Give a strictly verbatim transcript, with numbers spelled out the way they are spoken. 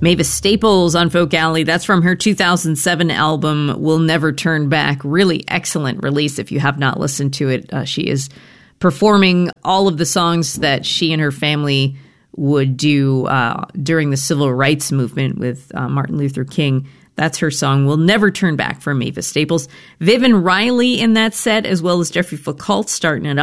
Mavis Staples on Folk Alley. That's from her two thousand seven album, We'll Never Turn Back. Really excellent release if you have not listened to it. Uh, she is performing all of the songs that she and her family would do uh, during the civil rights movement with uh, Martin Luther King. That's her song, We'll Never Turn Back, from Mavis Staples. Vivian Riley in that set, as well as Jeffrey Foucault starting it up.